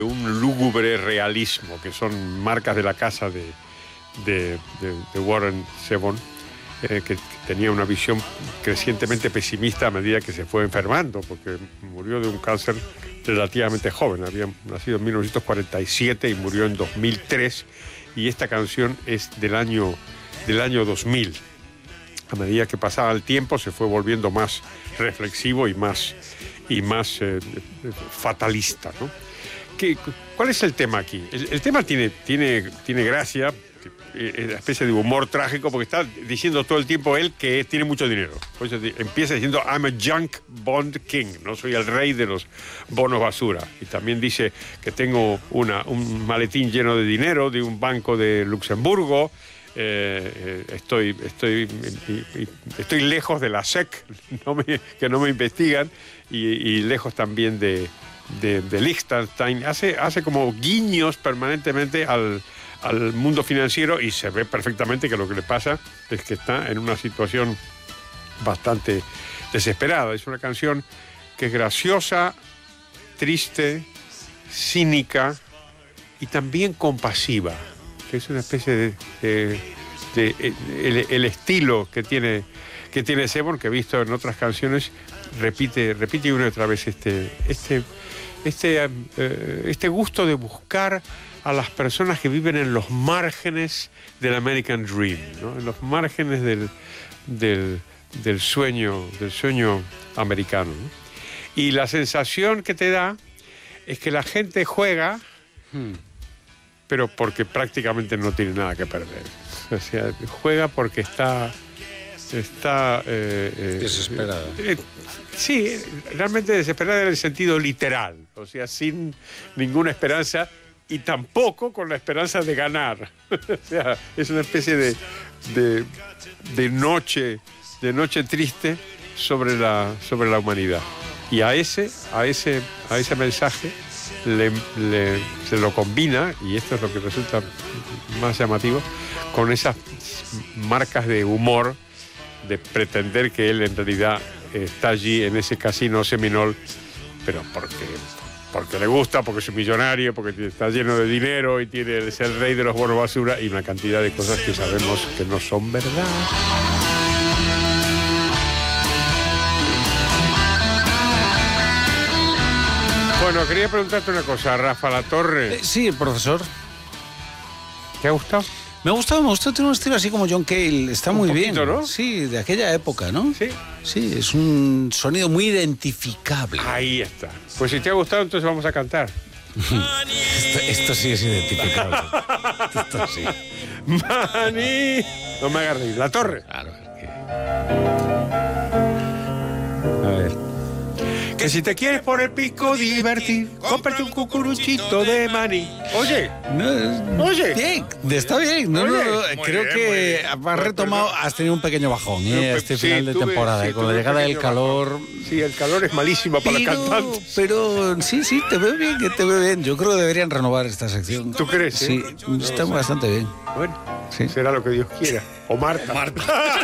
un lúgubre realismo, que son marcas de la casa de Warren Zevon, que tenía una visión crecientemente pesimista a medida que se fue enfermando, porque murió de un cáncer relativamente joven. Había nacido en 1947 y murió en 2003, y esta canción es del año 2000. A medida que pasaba el tiempo se fue volviendo más reflexivo y más fatalista, ¿no? ¿Cuál es el tema aquí? El tema tiene gracia, una especie de humor trágico, porque está diciendo todo el tiempo él que tiene mucho dinero. Pues empieza diciendo I'm a junk bond king, no soy el rey de los bonos basura. Y también dice que tengo un maletín lleno de dinero de un banco de Luxemburgo. Estoy lejos de la SEC, que no me investigan, y lejos también de Liechtenstein. Hace como guiños permanentemente al mundo financiero, y se ve perfectamente que lo que le pasa es que está en una situación bastante desesperada. Es una canción que es graciosa, triste, cínica y también compasiva, que es una especie de el estilo que tiene Zevon, que he visto en otras canciones, repite una y otra vez este gusto de buscar a las personas que viven en los márgenes del American Dream, ¿no? En los márgenes del sueño americano, ¿no? Y la sensación que te da es que la gente juega, pero porque prácticamente no tiene nada que perder. O sea, juega porque está desesperada. Sí, realmente desesperada en el sentido literal, o sea, sin ninguna esperanza, y tampoco con la esperanza de ganar. O sea, es una especie de noche triste sobre la humanidad. Y a ese mensaje se lo combina, y esto es lo que resulta más llamativo, con esas marcas de humor, de pretender que él en realidad está allí en ese casino Seminole, pero porque le gusta, porque es un millonario, porque está lleno de dinero y es el rey de los bonos basura, y una cantidad de cosas que sabemos que no son verdad. Bueno, quería preguntarte una cosa, Rafa Latorre. Sí, profesor. ¿Te ha gustado? Me ha gustado, tiene un estilo así como John Cale, está muy bien, ¿no? Sí, de aquella época, ¿no? Sí. Sí, es un sonido muy identificable. Ahí está. Pues si te ha gustado, entonces vamos a cantar. Esto sí es identificable. Esto sí. Mani. No me hagas reír. Latorre. Claro, es que... A ver. Que si te quieres por el pico divertir, cómprate un cucuruchito de maní. Oye. Oye. Bien, está bien. Creo que has retomado, has tenido un pequeño bajón, este final de temporada. Y con la llegada del calor... Sí, el calor es malísimo para los cantantes. Pero sí, te veo bien, Yo creo que deberían renovar esta sección. ¿Tú crees? Sí, está bastante bien. Bueno, sí. Será lo que Dios quiera. O Marta.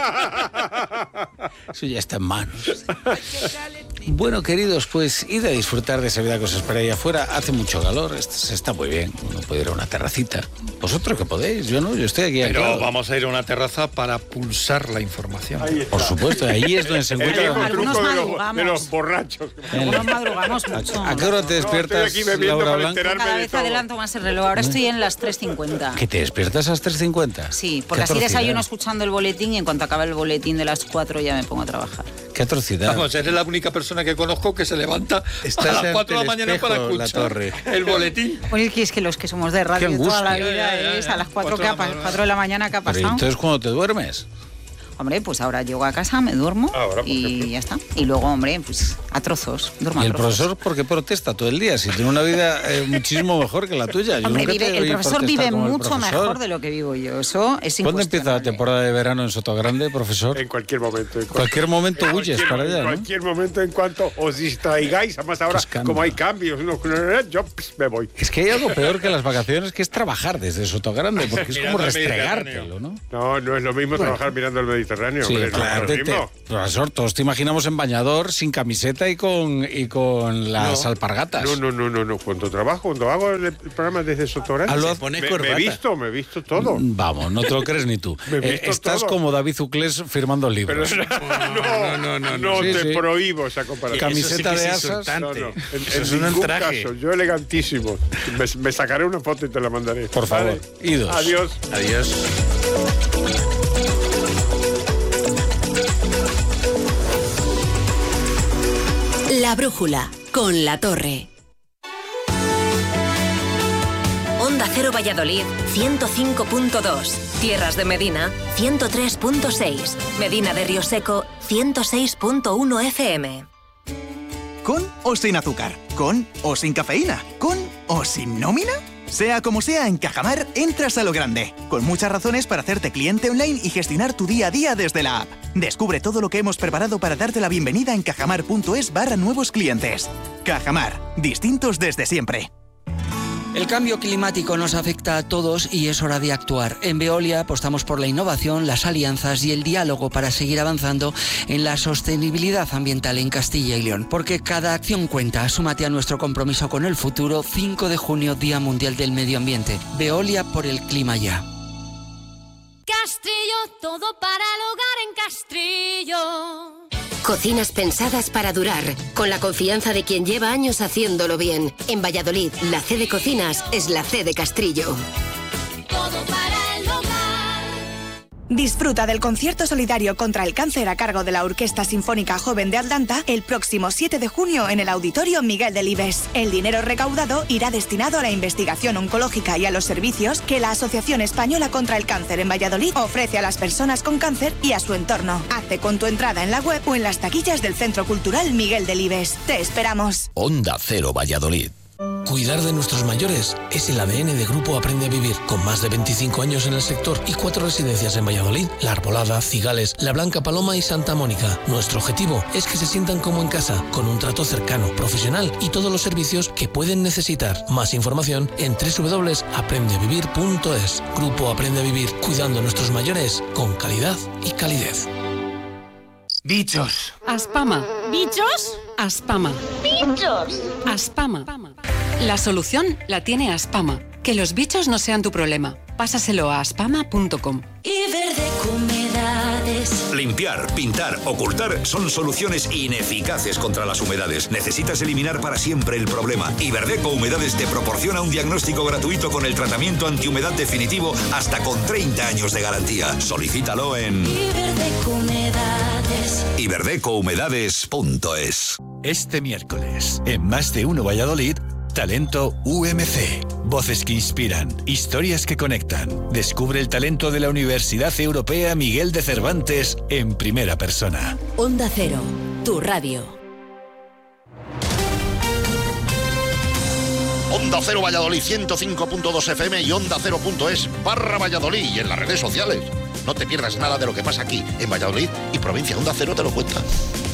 Eso ya está en manos. Bueno, queridos, pues id a disfrutar de esa vida que os espera ahí afuera. Hace mucho calor, se está muy bien. Uno puede ir a una terracita. Vosotros que podéis, yo no, yo estoy aquí. Pero anclado. vamos a ir a una terraza para pulsar la información. Por supuesto, ahí es donde se encuentra. Algunos madrugamos. De los borrachos. Algunos madrugamos mucho. ¿A qué hora te despiertas, Laura Blanco? Cada vez adelanto más el reloj. Ahora estoy en las 3:50. ¿Que te despiertas a las 3:50? Sí, porque así desayuno escuchando el boletín, y en cuanto acabe el boletín de las 4 ya me pongo a trabajar. Qué atrocidad. Vamos, eres la única persona que conozco que se levanta a las 4 de la mañana para escuchar el boletín. Pues es que los que somos de radio toda la vida es a las 4 de la mañana que ha pasado. Pero entonces, ¿cuándo te duermes? Hombre, pues ahora llego a casa, me duermo y ya está. Y luego, hombre, pues a trozos, duermo a trozos. ¿Y el profesor por qué protesta todo el día? Si tiene una vida muchísimo mejor que la tuya. Hombre, el profesor vive mucho mejor de lo que vivo yo. Eso es incuestionable. ¿Cuándo empieza la temporada de verano en Sotogrande, profesor? En cualquier momento. Cualquier momento huyes para allá, ¿no? En cualquier momento, en cuanto os distraigáis. Además, ahora, como hay cambios, yo me voy. Es que hay algo peor que las vacaciones, que es trabajar desde Sotogrande, porque es como restregártelo, ¿no? No es lo mismo trabajar mirando el Mediterráneo. Mediterráneo. Sí, hombre, claro. Profesor, todos te imaginamos en bañador, sin camiseta y con las alpargatas. No. Cuando hago el programa desde Sotorán, me he visto todo. Vamos, no te lo crees ni tú. Estás todo. Como David Uclés firmando libros. No te prohíbo esa comparación. Camiseta de asas. En ningún caso, yo elegantísimo. Me sacaré una foto y te la mandaré. Por favor. Idos. Adiós. La brújula con La Torre. Onda Cero Valladolid 105.2, Tierras de Medina 103.6, Medina de Rioseco 106.1 FM. ¿Con o sin azúcar? ¿Con o sin cafeína? ¿Con o sin nómina? Sea como sea, en Cajamar entras a lo grande, con muchas razones para hacerte cliente online y gestionar tu día a día desde la app. Descubre todo lo que hemos preparado para darte la bienvenida en cajamar.es/nuevos clientes. Cajamar, distintos desde siempre. El cambio climático nos afecta a todos y es hora de actuar. En Veolia apostamos por la innovación, las alianzas y el diálogo para seguir avanzando en la sostenibilidad ambiental en Castilla y León. Porque cada acción cuenta. Súmate a nuestro compromiso con el futuro. 5 de junio, Día Mundial del Medio Ambiente. Veolia por el clima ya. Castrillo, todo para el hogar en Castrillo. Cocinas pensadas para durar, con la confianza de quien lleva años haciéndolo bien. En Valladolid, la C de Cocinas es la C de Castrillo. Todo para el hogar. Disfruta del concierto solidario contra el cáncer a cargo de la Orquesta Sinfónica Joven de Atlanta el próximo 7 de junio en el Auditorio Miguel Delibes. El dinero recaudado irá destinado a la investigación oncológica y a los servicios que la Asociación Española contra el Cáncer en Valladolid ofrece a las personas con cáncer y a su entorno. Hazte con tu entrada en la web o en las taquillas del Centro Cultural Miguel Delibes. Te esperamos. Onda Cero Valladolid. Cuidar de nuestros mayores es el ADN de Grupo Aprende a Vivir, con más de 25 años en el sector y 4 residencias en Valladolid, La Arbolada, Cigales, La Blanca Paloma y Santa Mónica. Nuestro objetivo es que se sientan como en casa, con un trato cercano, profesional y todos los servicios que pueden necesitar. Más información en www.aprendeavivir.es. Grupo Aprende a Vivir, cuidando a nuestros mayores con calidad y calidez. Bichos. Aspama. ¿Bichos? Aspama. ¡Bichos! Aspama. La solución la tiene Aspama. Que los bichos no sean tu problema. Pásaselo a aspama.com. Iberdeco Humedades. Limpiar, pintar, ocultar son soluciones ineficaces contra las humedades. Necesitas eliminar para siempre el problema. Iberdeco Humedades te proporciona un diagnóstico gratuito con el tratamiento antihumedad definitivo hasta con 30 años de garantía. Solicítalo en Iberdeco Humedades. iberdecohumedades.es. Este miércoles, en Más de Uno Valladolid, Talento UMC. Voces que inspiran, historias que conectan. Descubre el talento de la Universidad Europea Miguel de Cervantes en primera persona. Onda Cero, tu radio. Onda Cero Valladolid 105.2 FM y Onda Cero.es/Valladolid y en las redes sociales. No te pierdas nada de lo que pasa aquí en Valladolid y provincia. Onda Cero te lo cuenta.